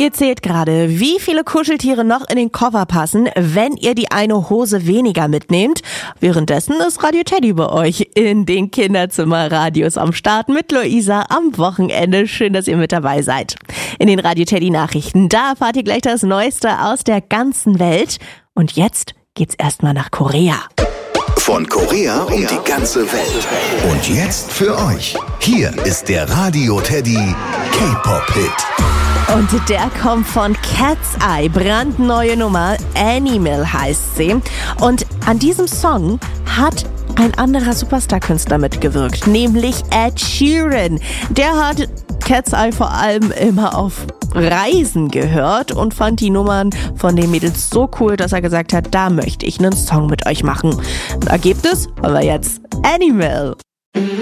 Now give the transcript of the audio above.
Ihr zählt gerade, wie viele Kuscheltiere noch in den Koffer passen, wenn ihr die eine Hose weniger mitnehmt. Währenddessen ist Radio Teddy bei euch in den Kinderzimmerradios am Start mit Luisa am Wochenende. Schön, dass ihr mit dabei seid. In den Radio Teddy Nachrichten, da erfahrt ihr gleich das Neueste aus der ganzen Welt. Und jetzt geht's erstmal nach Korea. Von Korea um die ganze Welt. Und jetzt für euch. Hier ist der Radio Teddy K-Pop-Hit. Und der kommt von Cat's Eye, brandneue Nummer, Animal heißt sie. Und an diesem Song hat ein anderer Superstar-Künstler mitgewirkt, nämlich Ed Sheeran. Der hat Cat's Eye vor allem immer auf Reisen gehört und fand die Nummern von den Mädels so cool, dass er gesagt hat, da möchte ich einen Song mit euch machen. Ergebnis haben wir jetzt Animal.